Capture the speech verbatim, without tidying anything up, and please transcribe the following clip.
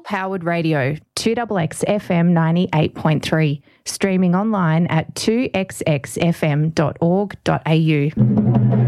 Howard Radio, two X X F M ninety-eight point three, streaming online at two x x f m dot org dot a u.